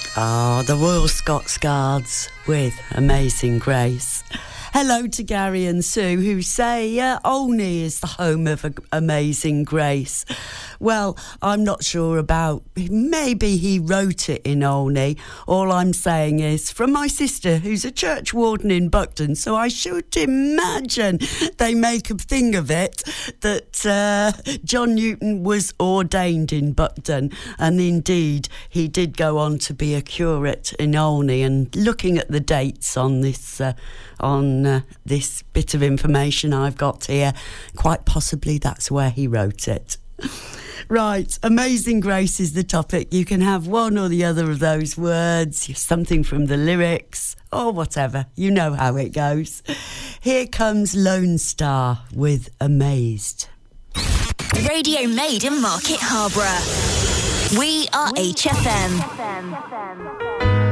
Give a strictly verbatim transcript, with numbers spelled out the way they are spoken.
Ah, the Royal Scots Guards with Amazing Grace. Hello to Gary and Sue, who say uh, Olney is the home of a- Amazing Grace. Well, I'm not sure about... Maybe he wrote it in Olney. All I'm saying is, from my sister, who's a church warden in Buckton, so I should imagine they make a thing of it, that uh, John Newton was ordained in Buckton. And indeed, he did go on to be a curate in Olney. And looking at the dates on this... Uh, on uh, this bit of information I've got here, quite possibly that's where he wrote it. Right, Amazing Grace is the topic. You can have one or the other of those words, something from the lyrics, or whatever. You know how it goes. Here comes Lone Star with Amazed. Radio made in Market Harborough. We are H F M.